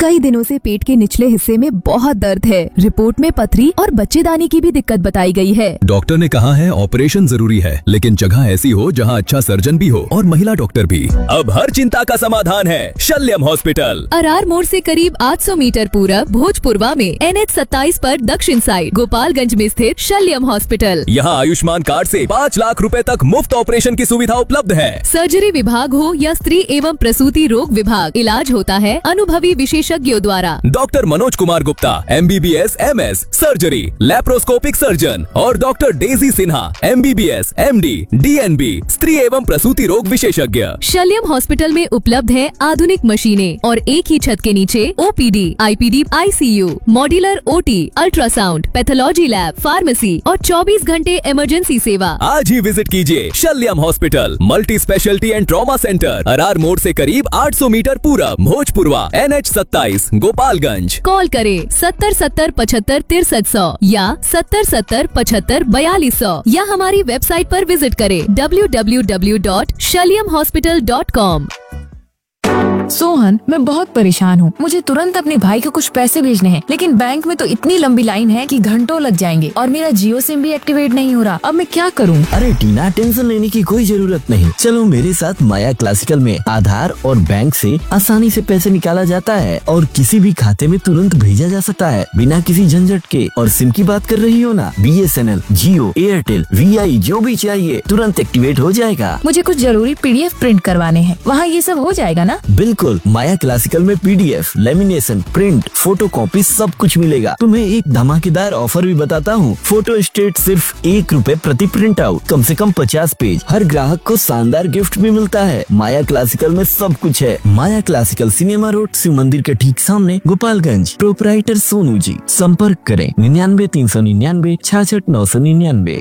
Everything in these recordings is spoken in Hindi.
कई दिनों से पेट के निचले हिस्से में बहुत दर्द है। रिपोर्ट में पथरी और बच्चेदानी की भी दिक्कत बताई गई है। डॉक्टर ने कहा है ऑपरेशन जरूरी है, लेकिन जगह ऐसी हो जहां अच्छा सर्जन भी हो और महिला डॉक्टर भी। अब हर चिंता का समाधान है शल्यम हॉस्पिटल। अरार मोड़ से करीब 800 मीटर पूरब भोजपुरवा में NH 27 पर दक्षिण साइड गोपालगंज में स्थित शल्यम हॉस्पिटल। यहाँ आयुष्मान कार्ड से 5 लाख रुपए तक मुफ्त ऑपरेशन की सुविधा उपलब्ध है। सर्जरी विभाग हो या स्त्री एवं प्रसूति रोग विभाग, इलाज होता है अनुभवी विशेषज्ञों द्वारा। Doctor Manoj Kumar Gupta MBBS MS surgery laparoscopic surgeon और doctor Daisy Sinha MBBS MD DNB स्त्री एवं प्रसूति रोग विशेषज्ञ। शल्यम हॉस्पिटल में उपलब्ध है आधुनिक मशीनें और एक ही छत के नीचे OPD, IPD, ICU, modular OT, ultrasound, pathology lab, pharmacy और 24 घंटे इमरजेंसी सेवा। आज ही विजिट कीजिए शल्यम hospital, multi speciality and trauma centre, Arar मोड़ से करीब 800 मीटर पूरब, भोजपुरवा, NH 27 गोपालगंज। कॉल करें 70 70 75 6300 या 70 70 75 4200 या हमारी वेबसाइट पर विजिट करें www.shalyamhospital.com। सोहन, मैं बहुत परेशान हूँ। मुझे तुरंत अपने भाई को कुछ पैसे भेजने हैं, लेकिन बैंक में तो इतनी लंबी लाइन है कि घंटों लग जाएंगे और मेरा जियो सिम भी एक्टिवेट नहीं हो रहा। अब मैं क्या करूँ? अरे टीना, टेंशन लेने की कोई जरूरत नहीं। चलो मेरे साथ माया क्लासिकल में आधार और बैंक से आसानी से पैसे निकाला जाता है और किसी भी खाते में तुरंत भेजा जा सकता है बिना किसी झंझट के। और सिम की बात कर रही हो ना, BSNL, जियो, एयरटेल, VI जो भी चाहिए तुरंत एक्टिवेट हो जाएगा। मुझे कुछ जरूरी PDF प्रिंट करवाने हैं, वहाँ ये सब हो जाएगा ना? बिल्कुल, माया क्लासिकल में PDF, lamination, print, photo copy सब कुछ मिलेगा। तुम्हें एक धमाकेदार ऑफर भी बताता हूँ। फोटो स्टेट सिर्फ ₹1 प्रति प्रिंट आउट, कम से कम 50 पेज। हर ग्राहक को शानदार गिफ्ट भी मिलता है। माया क्लासिकल में सब कुछ है। माया क्लासिकल, सिनेमा रोड, शिव मंदिर के ठीक सामने, गोपालगंज। प्रोपराइटर सोनू जी। संपर्क करें 99 399 66 999।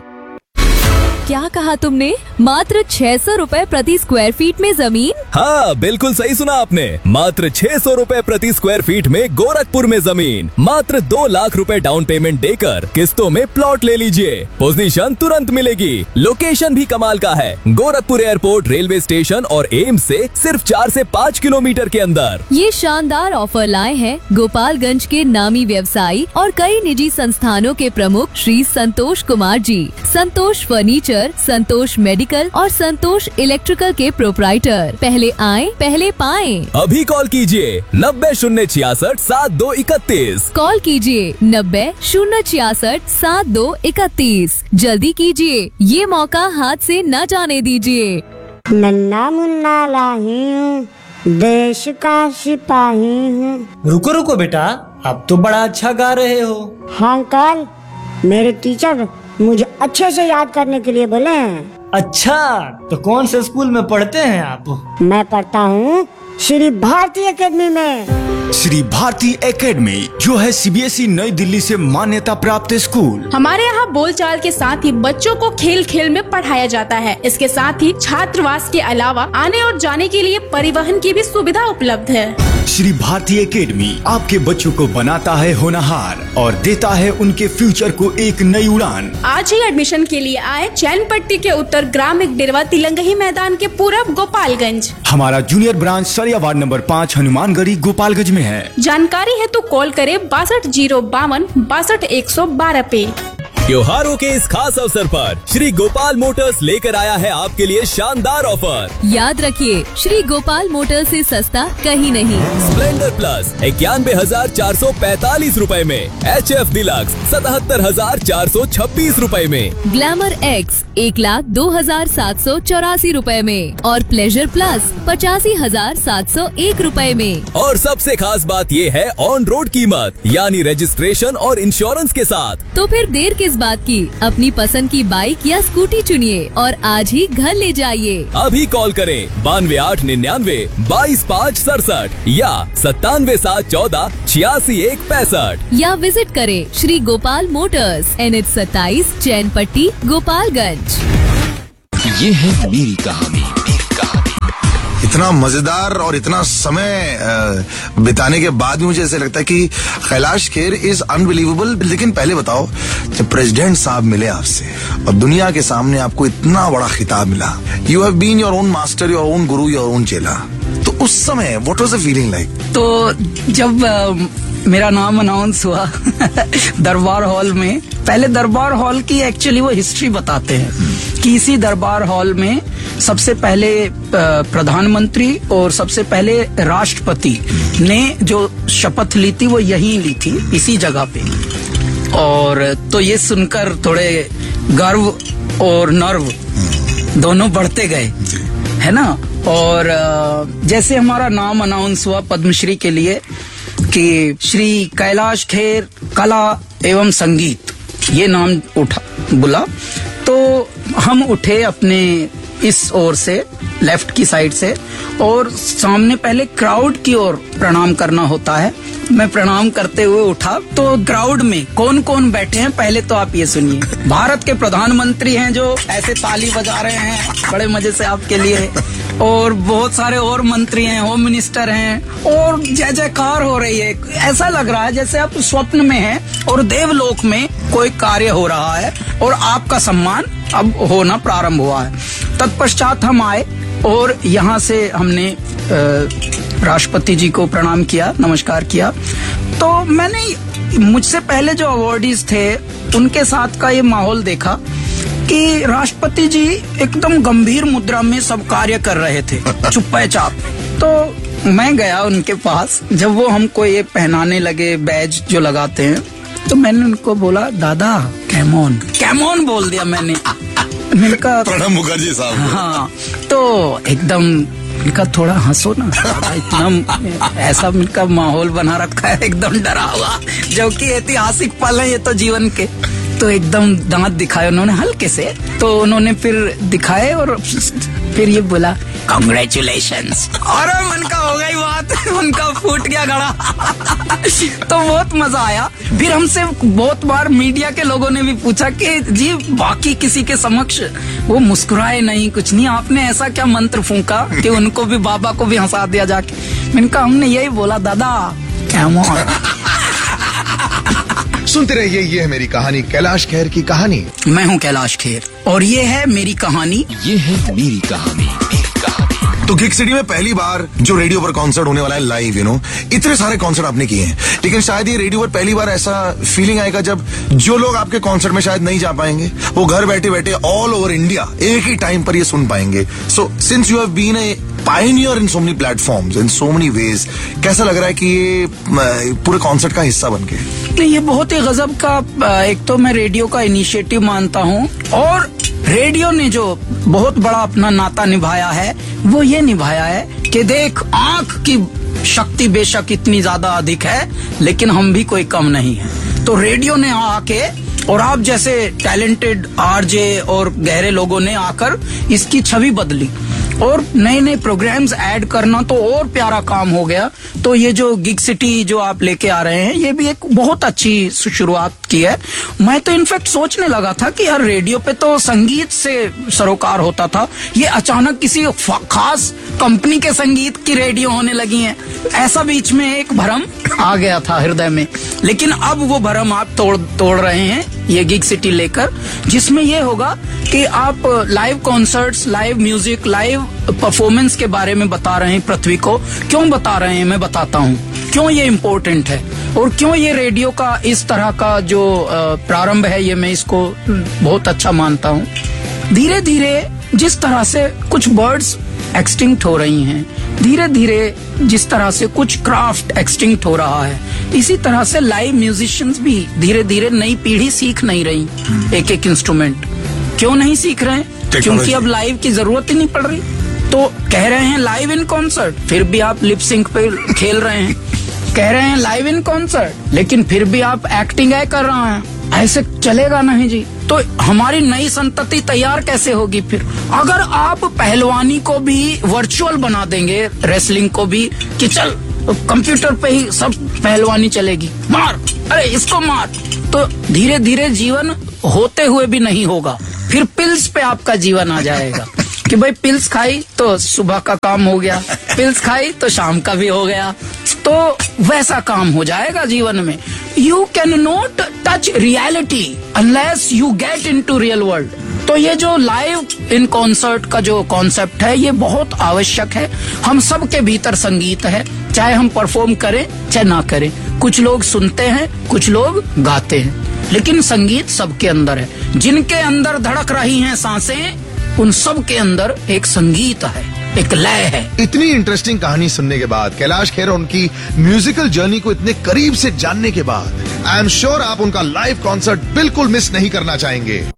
क्या कहा तुमने? मात्र 600 रुपए प्रति स्क्वायर फीट में जमीन? हाँ, बिल्कुल सही सुना आपने। मात्र 600 रुपए प्रति स्क्वायर फीट में गोरखपुर में जमीन। मात्र 2 लाख रुपए डाउन पेमेंट देकर किस्तों में प्लॉट ले लीजिए। पोजीशन तुरंत मिलेगी। लोकेशन भी कमाल का है। गोरखपुर एयरपोर्ट, रेलवे स्टेशन और एम्स से सिर्फ 4 से 5 किलोमीटर के अंदर। ये शानदार ऑफर लाए हैं गोपालगंज के नामी व्यवसायी और कई निजी संस्थानों के प्रमुख श्री संतोष कुमार जी। संतोष फर्नीचर, संतोष मेडिकल और संतोष इलेक्ट्रिकल के प्रोप्राइटर। पहले आएं, पहले पाएं। अभी कॉल कीजिए 90 066 7231। कॉल कीजिए 90 066 7231। जल्दी कीजिए, ये मौका हाथ से न जाने दीजिए। नन्ना मुन्ना लाही हूँ, देश का सिपाही हूँ। रुको रुको बेटा, अब तो बड़ा अच्छा गा रहे हो। हाँ अंकल, मेरे टीचर मुझे अच्छे से याद करने के लिए बोले हैं। अच्छा, तो कौन से स्कूल में पढ़ते हैं आप? मैं पढ़ता हूँ श्री भारती एकेडमी में। श्री भारती एकेडमी जो है CBSE नई दिल्ली से मान्यता प्राप्त स्कूल। हमारे यहाँ बोलचाल के साथ ही बच्चों को खेल खेल में पढ़ाया जाता है। इसके साथ ही छात्रावास के अलावा आने और जाने के लिए परिवहन की भी सुविधा उपलब्ध है। श्री भारती एकेडमी आपके बच्चों को बनाता है होनहार और देता है उनके फ्यूचर को एक नई उड़ान। आज ही एडमिशन के लिए आए चैनपट्टी के उत्तर ग्रामीण डेरवा तिलंगही मैदान के पूरब गोपालगंज। हमारा जूनियर ब्रांच सरिया वार्ड नंबर 5 हनुमानगढ़ी गोपालगंज में है। जानकारी है तो कॉल करें 62 052 62 112 पे। त्योहारों के इस खास अवसर पर श्री गोपाल मोटर्स लेकर आया है आपके लिए शानदार ऑफर। याद रखिए, श्री गोपाल मोटर्स से सस्ता कहीं नहीं। स्प्लेंडर प्लस 91,445 रुपए में, HF डिलक्स 77,426 रुपए में, ग्लैमर X 1,02,784 रुपए में और प्लेजर प्लस 85,701 रुपए में। और सबसे खास बात ये है ऑन रोड कीमत, यानी रजिस्ट्रेशन और इंश्योरेंस के साथ। तो फिर देर किस बात की? अपनी पसंद की बाइक या स्कूटी चुनिए और आज ही घर ले जाइए। अभी कॉल करें 92 899 22 5 67 या 97 7 14 86 1 65 या विजिट करें श्री गोपाल मोटर्स, NH 27 चैनपट्टी गोपालगंज। ये है मेरी कहानी। इतना मजेदार और इतना समय बिताने के बाद भी मुझे ऐसे लगता है कि कैलाश खेर इज अनबिलीवेबल। लेकिन पहले बताओ, जब प्रेसिडेंट साहब मिले आपसे और दुनिया के सामने आपको इतना बड़ा खिताब मिला, you have been your own master, your own Guru, your own चेला, तो उस समय what was the feeling like? तो जब मेरा नाम अनाउंस हुआ दरबार हॉल में, पहले दरबार हॉल की एक्चुअली वो हिस्ट्री बताते हैं कि इसी दरबार हॉल में सबसे पहले प्रधानमंत्री और सबसे पहले राष्ट्रपति ने जो शपथ ली थी वो यहीं ली थी, इसी जगह पे। और तो ये सुनकर थोड़े गर्व और नर्व दोनों बढ़ते गए, है ना। और जैसे हमारा नाम अनाउंस हुआ पद्मश्री के लिए कि श्री कैलाश खेर कला एवं संगीत, ये नाम बुला, तो हम उठे अपने इस ओर से, लेफ्ट की साइड से, और सामने पहले क्राउड की ओर प्रणाम करना होता है। मैं प्रणाम करते हुए उठा तो क्राउड में कौन कौन बैठे हैं पहले तो आप ये सुनिए। भारत के प्रधानमंत्री हैं जो ऐसे ताली बजा रहे हैं बड़े मजे से आपके लिए, और बहुत सारे और मंत्री हैं, होम मिनिस्टर हैं, और जय जयकार हो रही है। ऐसा लग रहा है जैसे आप स्वप्न में हैं और देवलोक में कोई कार्य हो रहा है और आपका सम्मान अब होना प्रारंभ हुआ है। तत्पश्चात हम आए और यहाँ से हमने राष्ट्रपति जी को प्रणाम किया, नमस्कार किया। तो मैंने मुझसे पहले जो अवार्डीज थे उनके साथ का ये माहौल देखा कि राष्ट्रपति जी एकदम गंभीर मुद्रा में सब कार्य कर रहे थे, चुप्पे चाप। तो मैं गया उनके पास, जब वो हमको ये पहनाने लगे बैज जो लगाते हैं, तो मैंने उनको बोला दादा कैमोन, कैमोन बोल दिया मैंने। कहा प्रणब मुखर्जी साहब। हाँ, तो एकदम इनका थोड़ा हंसो ना, इतना ऐसा इनका माहौल बना रखा है एकदम डरा हुआ, जबकि ऐतिहासिक पल है ये तो जीवन के। तो एकदम दांत दिखाए उन्होंने हल्के से, तो उन्होंने फिर दिखाए और फिर ये बोला कांग्रेचुलेशंस, और उनका हो गई बात, उनका फूट गया गड़ा। तो बहुत मजा आया। फिर हमसे बहुत बार मीडिया के लोगों ने भी पूछा कि जी बाकी किसी के समक्ष वो मुस्कुराए नहीं, कुछ नहीं, आपने ऐसा क्या मंत्र फूंका कि उनको भी, बाबा को भी हंसा दिया जाके। मैंने कहा हमने यही बोला दादा कैमोन। सुनते रहिए, ये है मेरी कहानी, कैलाश खेर की कहानी। मैं हूँ कैलाश खेर और ये है मेरी कहानी। ये है मेरी कहानी। तो गिग सिटी में पहली बार जो रेडियो पर कॉन्सर्ट होने वाला है लाइव, इतने सारे कॉन्सर्ट आपने किए हैं, लेकिन शायद ये रेडियो पर पहली बार ऐसा फीलिंग आएगा जब जो लोग आपके कॉन्सर्ट में शायद नहीं जा पाएंगे, वो घर बैठे बैठे ऑल ओवर इंडिया एक ही टाइम पर ये सुन पाएंगे। So since you have been a Pioneer in so many platforms, in so many ways, कैसा लग रहा है कि ये पूरे कॉन्सर्ट का हिस्सा बन के? नहीं, ये बहुत ही गजब का, एक तो मैं रेडियो का इनिशिएटिव मानता हूँ, और रेडियो ने जो बहुत बड़ा अपना नाता निभाया है वो ये निभाया है कि देख, आंख की शक्ति बेशक इतनी ज्यादा अधिक है लेकिन हम भी कोई कम नहीं है। तो रेडियो ने आके और आप जैसे टैलेंटेड आरजे और गहरे लोगों ने आकर इसकी छवि बदली और नए नए प्रोग्राम्स ऐड करना तो और प्यारा काम हो गया। तो ये जो गिग सिटी जो आप लेके आ रहे हैं, ये भी एक बहुत अच्छी शुरुआत की है। मैं तो इनफैक्ट सोचने लगा था कि यार रेडियो पे तो संगीत से सरोकार होता था, ये अचानक किसी खास कंपनी के संगीत की रेडियो होने लगी है, ऐसा बीच में एक भ्रम आ गया था हृदय में। लेकिन अब वो भ्रम आप तोड़ रहे हैं ये गिग सिटी लेकर, जिसमें ये होगा कि आप live concerts, live music, live performance के बारे में बता रहे हैं पृथ्वी को। क्यों बता रहे हैं, मैं बताता हूँ क्यों ये इम्पोर्टेंट है और क्यों ये रेडियो का इस तरह का जो प्रारंभ है, ये मैं इसको बहुत अच्छा मानता हूँ। धीरे धीरे जिस तरह से कुछ बर्ड्स एक्सटिंक्ट हो रही हैं, धीरे धीरे जिस तरह से कुछ क्राफ्ट एक्सटिंक्ट हो रहा है, इसी तरह से लाइव म्यूजिशियंस भी धीरे धीरे नई पीढ़ी सीख नहीं रही एक एक इंस्ट्रूमेंट। क्यों नहीं सीख रहे हैं? क्योंकि अब लाइव की जरूरत ही नहीं पड़ रही। तो कह रहे हैं लाइव इन कॉन्सर्ट, फिर भी आप लिप सिंक पे खेल रहे हैं। कह रहे हैं लाइव इन कॉन्सर्ट, लेकिन फिर भी आप एक्टिंग कर रहे हैं। ऐसे चलेगा नहीं जी। तो हमारी नई संतति तैयार कैसे होगी फिर? अगर आप पहलवानी को भी वर्चुअल बना देंगे, रेसलिंग को भी, कि चल कंप्यूटर पे ही सब पहलवानी चलेगी, मार, अरे इसको मार, तो धीरे धीरे जीवन होते हुए भी नहीं होगा। फिर पिल्स पे आपका जीवन आ जाएगा कि भाई पिल्स खाई तो सुबह का काम हो गया, पिल्स खाई तो शाम का भी हो गया। तो वैसा काम हो जाएगा जीवन में। You can not touch reality unless you get into real world. तो ये जो लाइव इन कॉन्सर्ट का जो कॉन्सेप्ट है ये बहुत आवश्यक है। हम सब के भीतर संगीत है, चाहे हम परफॉर्म करें चाहे ना करें। कुछ लोग सुनते हैं, कुछ लोग गाते हैं, लेकिन संगीत सबके अंदर है। जिनके अंदर धड़क रही हैं सांसें, उन सब के अंदर एक संगीत है, एक लय है। इतनी इंटरेस्टिंग कहानी सुनने के बाद, कैलाश खेर और उनकी म्यूजिकल जर्नी को इतने करीब से जानने के बाद, आई एम श्योर आप उनका लाइव कॉन्सर्ट बिल्कुल मिस नहीं करना चाहेंगे।